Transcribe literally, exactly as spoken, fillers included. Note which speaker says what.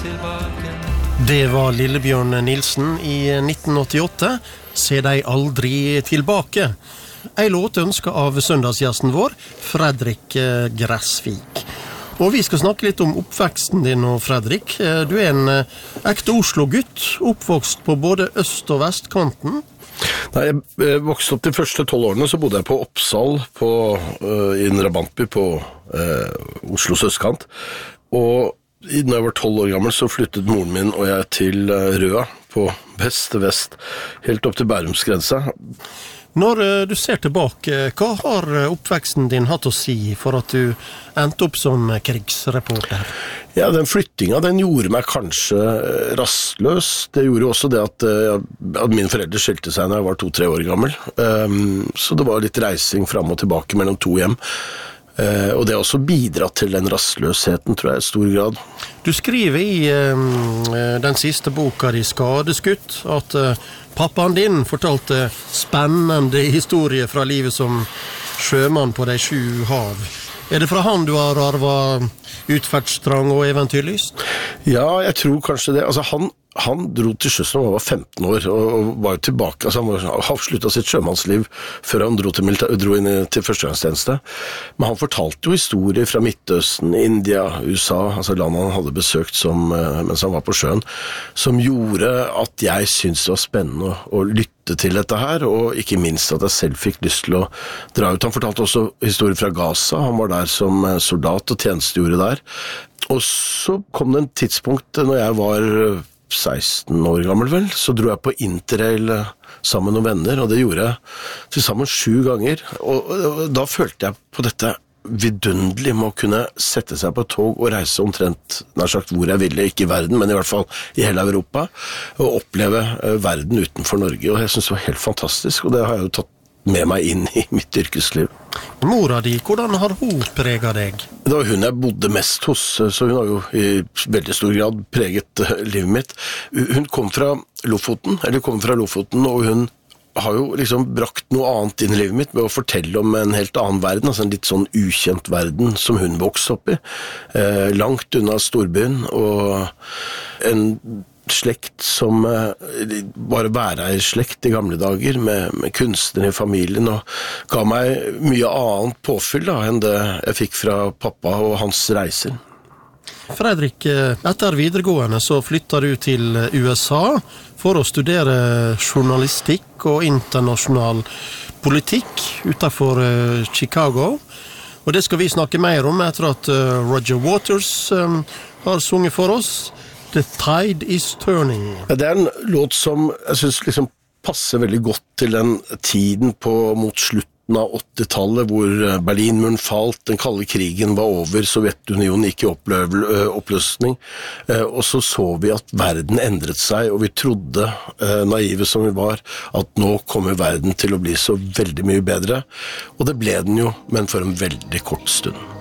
Speaker 1: Det var Lillebjørn Nilsen i nitten åttiåtte. Se deg aldri tilbake. En låt ønsket av søndagsgjesten vår, Fredrik Gressvik. Og vi skal snakke litt om oppveksten din nå, Fredrik. Du er en ekte Oslo-gutt, oppvokst på både øst- og vestkanten.
Speaker 2: Nei, jeg vokste opp de første tolv årene, så bodde jeg på Oppsal, på, uh, i en rabantby på uh, Oslos østkant. Og når jeg var tolv år gammel, så flyttet moren min og jeg til uh, Røa, på vest til vest, helt opp til Bærumsgrensa.
Speaker 1: Når uh, du ser tilbake, hva har oppveksten din hatt å si for at du endte opp som krigsreporter?
Speaker 2: Ja, den flyttinga, den gjorde meg kanskje rastløs. Det gjorde også det at, at mine foreldre skilte seg når jeg var to-tre år gammel. Um, så det var litt reising fram og tilbake mellom to hjem. Uh, og det har også bidratt til den rastløsheten, tror jeg, i stor grad.
Speaker 1: Du skriver i um, den siste boka di, Skadeskutt, at uh, pappaen din fortalte spennende historier fra livet som sjømann på de sju hav. Er det fra han du har arvet utferdstrang og eventyrlyst?
Speaker 2: Ja, jeg tror kanskje det. Altså, han, han dro til sjøs når han var femten år, og, og var jo tilbake. Altså, han var avsluttet sitt sjømannsliv før han dro, til milita- dro inn til førstegangstjeneste. Men han fortalte jo historier fra Midtøsten, India, U S A, altså landet han hadde besøkt som, mens han var på sjøen, som gjorde at jeg syntes det var spennende å, å lytte til dette her, og ikke minst at jeg selv fikk lyst til å dra ut. Han fortalte også historier fra Gaza. Han var der som soldat og tjenestegjorde der. Og så kom det en tidspunkt når jeg var seksten år gammel vel, så dro jeg på interrail sammen med noen venner, og det gjorde jeg til sammen sju ganger. Og, og da følte jeg på dette vidunderlig med å kunne sette seg på et tog og reise omtrent, nær sagt hvor jeg ville, ikke i verden, men i hvert fall i hele Europa, og oppleve verden utenfor Norge. Og jeg synes det var helt fantastisk, og det har jeg jo tatt med meg inn i mitt yrkesliv.
Speaker 1: Mora di, hvordan har hun preget deg?
Speaker 2: Det var hun jeg bodde mest hos, så hun har jo i veldig stor grad preget livet mitt. Hun kom fra Lofoten, eller kom fra Lofoten, og hun har jo liksom brakt noe annet inn i livet mitt med å fortelle om en helt annen verden, altså en litt sånn ukjent verden som hun vokste opp i, eh, langt unna storbyen, og en slekt som eh, bare bæreierslekt i gamle dager, med, med kunstnere i familien, og ga meg mye annet påfyll da, enn det jeg fikk fra pappa og hans reiser.
Speaker 1: Fredrik, etter videregående så flyttet du til U S A for å studere journalistikk og internasjonal politikk utenfor Chicago. Og det skal vi snakke mer om etter at Roger Waters um, har sunget for oss. The Tide is Turning.
Speaker 2: Ja, det er en låt som jeg synes liksom passer veldig godt til den tiden på, mot slutten av åttitallet, hvor Berlinmuren falt, den kalde krigen var over, Sovjetunionen gikk i oppløsning, og så så vi at verden endret seg, og vi trodde, naive som vi var, at nå kommer verden til å bli så veldig mye bedre, og det ble den jo, men for en veldig kort stund.